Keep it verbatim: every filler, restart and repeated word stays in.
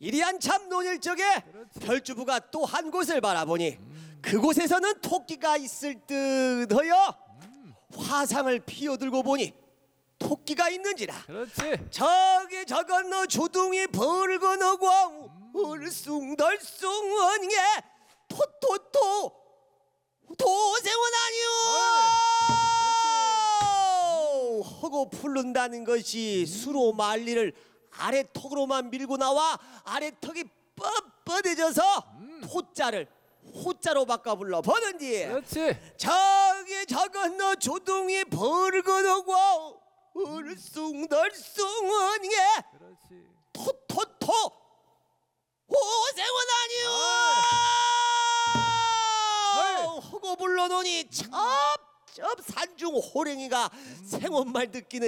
이리 한참 논일적에 그렇지. 별주부가 또 한 곳을 바라보니 그곳에서는 토끼가 있을 듯하여 화상을 피어들고 보니 토끼가 있는지라. 그렇지. 저기 저 건너 조둥이 벌건너고 얼숭덜숭하니 토토토 도생원 아니오 하고 풀른다는 것이 수로 만리를 아래턱으로만 밀고 나와 아래턱이 뻣뻣해져서 토자를 호자로 바꿔 불러 보는디 그렇지. 저기 저 건너 조둥이 벌건너고 얼숭덜숭하니 그렇지. 토토토 호생원 아니오 하고 불러놓으니 첩첩 산중 호랭이가 생원말 듣기는